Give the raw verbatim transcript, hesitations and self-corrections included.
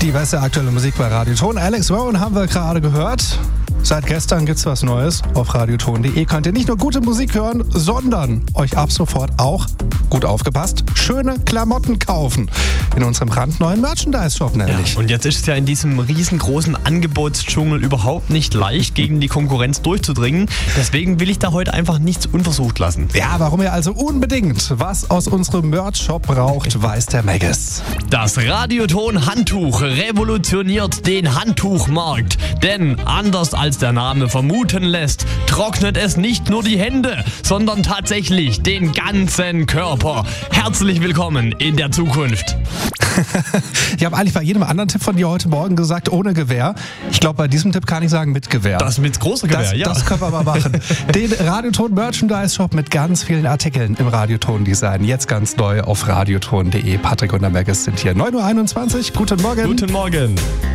Die beste aktuelle Musik bei Radioton. Alex Warren haben wir gerade gehört. Seit gestern gibt's was Neues auf radioton punkt de. Könnt ihr nicht nur gute Musik hören, sondern euch ab sofort auch, gut aufgepasst, schöne Klamotten kaufen. In unserem brandneuen Merchandise-Shop nämlich. Ja, und jetzt ist es ja in diesem riesengroßen Angebotsdschungel überhaupt nicht leicht, gegen die Konkurrenz durchzudringen. Deswegen will ich da heute einfach nichts unversucht lassen. Ja, warum ihr also unbedingt was aus unserem Merch-Shop braucht, weiß der Maggis. Das Radioton-Handtuch revolutioniert den Handtuchmarkt. Denn anders als der Name vermuten lässt, trocknet es nicht nur die Hände, sondern tatsächlich den ganzen Körper. Herzlich willkommen in der Zukunft. Ich habe eigentlich bei jedem anderen Tipp von dir heute Morgen gesagt, ohne Gewehr. Ich glaube, bei diesem Tipp kann ich sagen, mit Gewehr. Das mit großer Gewehr, das, ja. Das können wir mal machen. Den Radioton Merchandise Shop mit ganz vielen Artikeln im Radioton-Design. Jetzt ganz neu auf radioton punkt de. Patrick und der Maggis sind hier. neun Uhr einundzwanzig. Guten Morgen. Guten Morgen.